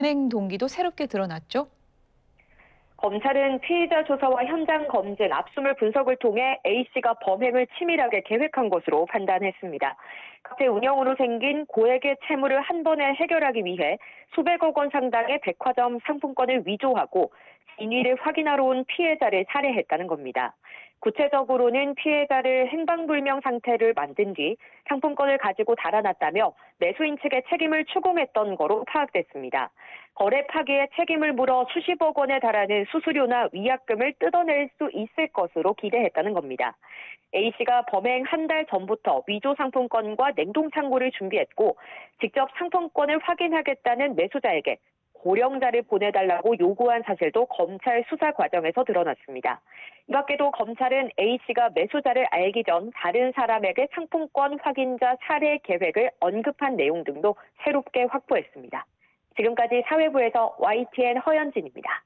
범행 동기도 새롭게 드러났죠? 검찰은 피의자 조사와 현장 검증, 압수물 분석을 통해 A씨가 범행을 치밀하게 계획한 것으로 판단했습니다. 카페 운영으로 생긴 고액의 채무를 한 번에 해결하기 위해 수백억 원 상당의 백화점 상품권을 위조하고 진위를 확인하러 온 피해자를 살해했다는 겁니다. 구체적으로는 피해자를 행방불명 상태를 만든 뒤 상품권을 가지고 달아났다며 매수인 측의 책임을 추궁했던 거로 파악됐습니다. 거래 파기에 책임을 물어 수십억 원에 달하는 수수료나 위약금을 뜯어낼 수 있을 것으로 기대했다는 겁니다. A씨가 범행 한 달 전부터 위조 상품권과 냉동창고를 준비했고 직접 상품권을 확인하겠다는 매수자에게 고령자를 보내달라고 요구한 사실도 검찰 수사 과정에서 드러났습니다. 이 밖에도 검찰은 A씨가 매수자를 알기 전 다른 사람에게 상품권 확인자 살해 계획을 언급한 내용 등도 새롭게 확보했습니다. 지금까지 사회부에서 YTN 허연진입니다.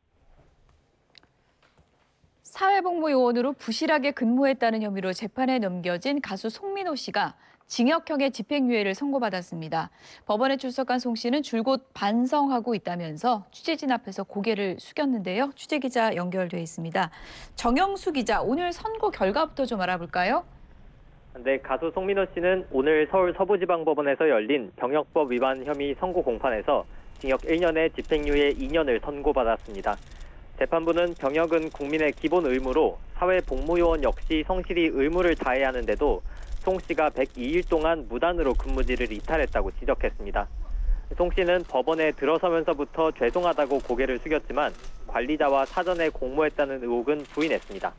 사회복무요원으로 부실하게 근무했다는 혐의로 재판에 넘겨진 가수 송민호 씨가 징역형의 집행유예를 선고받았습니다. 법원에 출석한 송 씨는 줄곧 반성하고 있다면서 취재진 앞에서 고개를 숙였는데요. 취재기자 연결돼 있습니다. 정영수 기자, 오늘 선고 결과부터 좀 알아볼까요? 네, 가수 송민호 씨는 오늘 서울 서부지방법원에서 열린 병역법 위반 혐의 선고 공판에서 징역 1년에 집행유예 2년을 선고받았습니다. 재판부는 병역은 국민의 기본 의무로 사회복무요원 역시 성실히 의무를 다해야 하는데도 송 씨가 102일 동안 무단으로 근무지를 이탈했다고 지적했습니다. 송 씨는 법원에 들어서면서부터 죄송하다고 고개를 숙였지만 관리자와 사전에 공모했다는 의혹은 부인했습니다.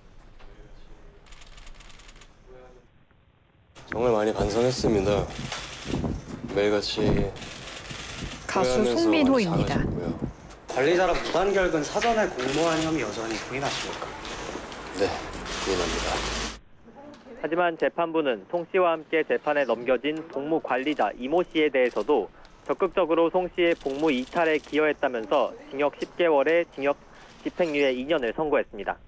정말 많이 반성했습니다. 매일같이 가수 송민호입니다. 관리자라 무단결근 사전에 공모한 혐의 여전히 부인하십니까? 네, 부인합니다. 하지만 재판부는 송 씨와 함께 재판에 넘겨진 복무 관리자 이모 씨에 대해서도 적극적으로 송 씨의 복무 이탈에 기여했다면서 징역 10개월에 징역 집행유예 2년을 선고했습니다.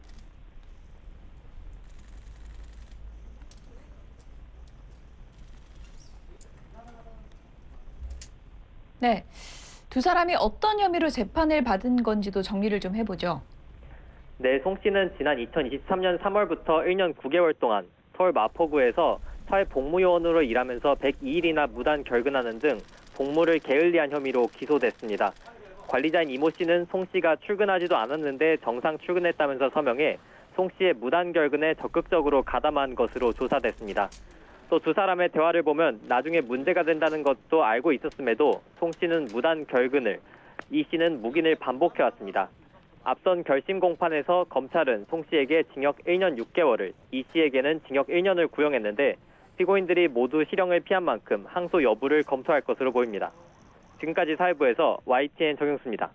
네, 두 사람이 어떤 혐의로 재판을 받은 건지도 정리를 좀 해보죠. 네, 송 씨는 지난 2023년 3월부터 1년 9개월 동안 서울 마포구에서 사회복무요원으로 일하면서 102일이나 무단 결근하는 등 복무를 게을리한 혐의로 기소됐습니다. 관리자인 이모 씨는 송 씨가 출근하지도 않았는데 정상 출근했다면서 서명해 송 씨의 무단 결근에 적극적으로 가담한 것으로 조사됐습니다. 또 두 사람의 대화를 보면 나중에 문제가 된다는 것도 알고 있었음에도 송 씨는 무단 결근을, 이 씨는 묵인을 반복해왔습니다. 앞선 결심 공판에서 검찰은 송 씨에게 징역 1년 6개월을, 이 씨에게는 징역 1년을 구형했는데 피고인들이 모두 실형을 피한 만큼 항소 여부를 검토할 것으로 보입니다. 지금까지 사회부에서 YTN 정영수입니다.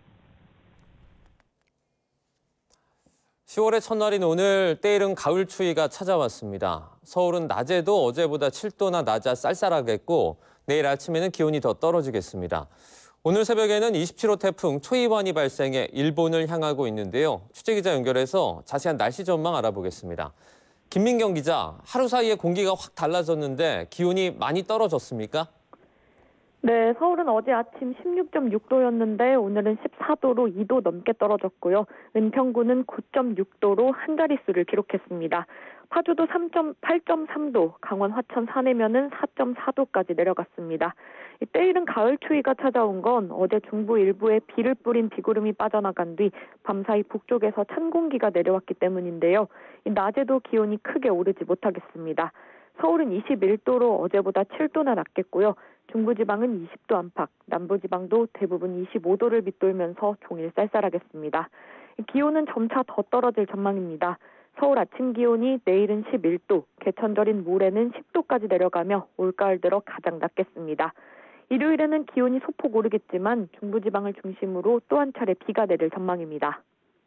10월의 첫날인 오늘 때이른 가을 추위가 찾아왔습니다. 서울은 낮에도 어제보다 7도나 낮아 쌀쌀하겠고 내일 아침에는 기온이 더 떨어지겠습니다. 오늘 새벽에는 27호 태풍 초이완이 발생해 일본을 향하고 있는데요. 취재기자 연결해서 자세한 날씨 전망 알아보겠습니다. 김민경 기자, 하루 사이에 공기가 확 달라졌는데 기온이 많이 떨어졌습니까? 네, 서울은 어제 아침 16.6도였는데 오늘은 14도로 2도 넘게 떨어졌고요. 은평구는 9.6도로 한 자릿수를 기록했습니다. 파주도 8.3도, 강원 화천 산해면은 4.4도까지 내려갔습니다. 때이른 가을 추위가 찾아온 건 어제 중부 일부에 비를 뿌린 비구름이 빠져나간 뒤 밤사이 북쪽에서 찬 공기가 내려왔기 때문인데요. 낮에도 기온이 크게 오르지 못하겠습니다. 서울은 21도로 어제보다 7도나 낮겠고요. 중부지방은 20도 안팎, 남부지방도 대부분 25도를 밑돌면서 종일 쌀쌀하겠습니다. 기온은 점차 더 떨어질 전망입니다. 서울 아침 기온이 내일은 11도, 개천절인 모레는 10도까지 내려가며 올가을 들어 가장 낮겠습니다. 일요일에는 기온이 소폭 오르겠지만 중부지방을 중심으로 또 한 차례 비가 내릴 전망입니다.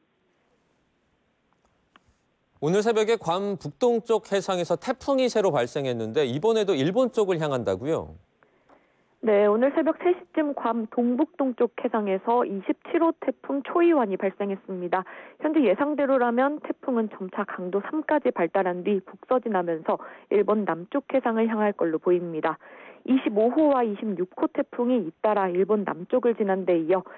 오늘 새벽에 괌 북동쪽 해상에서 태풍이 새로 발생했는데 이번에도 일본 쪽을 향한다고요? 네, 오늘 새벽 3시쯤 괌 동북동쪽 해상에서 27호 태풍 초이완이 발생했습니다. 현재 예상대로라면 태풍은 점차 강도 3까지 발달한 뒤 북서진하면서 일본 남쪽 해상을 향할 걸로 보입니다. 25호와 26호 태풍이 잇따라 일본 남쪽을 지난 데 이어